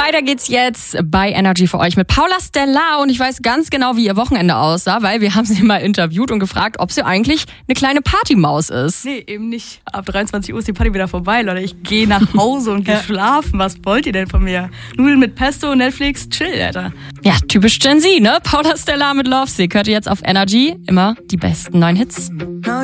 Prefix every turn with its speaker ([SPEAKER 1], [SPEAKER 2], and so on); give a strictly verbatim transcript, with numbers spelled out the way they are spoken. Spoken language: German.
[SPEAKER 1] Weiter geht's jetzt bei Energy für euch mit Paula Stella und ich weiß ganz genau, wie ihr Wochenende aussah, weil wir haben sie mal interviewt und gefragt, ob sie eigentlich eine kleine Partymaus ist.
[SPEAKER 2] Nee, eben nicht. Ab dreiundzwanzig Uhr ist die Party wieder vorbei, Leute. Ich gehe nach Hause und gehe ja. schlafen. Was wollt ihr denn von mir? Nudeln mit Pesto, Netflix, chill, Alter.
[SPEAKER 1] Ja, typisch Gen Z, ne? Paula Stella mit Lovesick hört ihr jetzt auf Energy. Immer die besten neuen Hits.